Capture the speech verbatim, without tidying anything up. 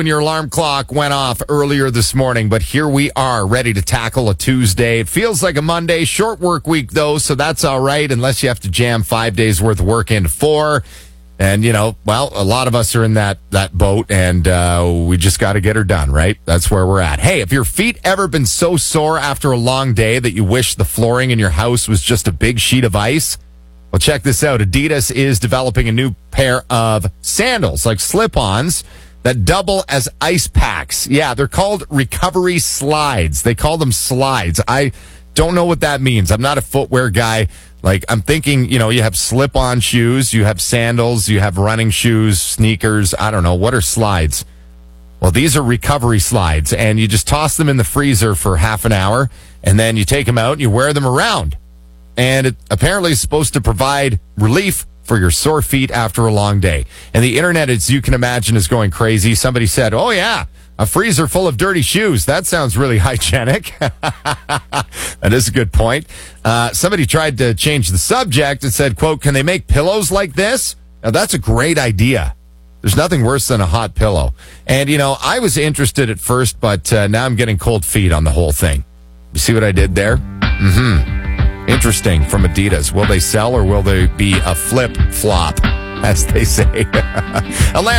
when your alarm clock went off earlier this morning, but here we are, ready to tackle a Tuesday. It feels like a Monday, short work week though, so that's all right, unless you have to jam five days worth of work into four. And, you know, well, a lot of us are in that, that boat, and uh, we just got to get her done, right? That's where we're at. Hey, have your feet ever been so sore after a long day that you wish the flooring in your house was just a big sheet of ice? Well, check this out. Adidas is developing a new pair of sandals, like slip-ons, that double as ice packs. Yeah, they're called recovery slides. They call them slides. I don't know what that means. I'm not a footwear guy. Like, I'm thinking, you know, you have slip-on shoes, you have sandals, you have running shoes, sneakers. I don't know. What are slides? Well, these are recovery slides, and you just toss them in the freezer for half an hour, and then you take them out and you wear them around. And it apparently is supposed to provide relief for your sore feet after a long day. And the internet, as you can imagine, is going crazy. Somebody said, oh, yeah, a freezer full of dirty shoes. That sounds really hygienic. That is a good point. Uh, somebody tried to change the subject and said, quote, can they make pillows like this? Now, that's a great idea. There's nothing worse than a hot pillow. And, you know, I was interested at first, but uh, now I'm getting cold feet on the whole thing. You see what I did there? Mm-hmm. Interesting from Adidas. Will they sell or will they be a flip-flop, as they say? Alana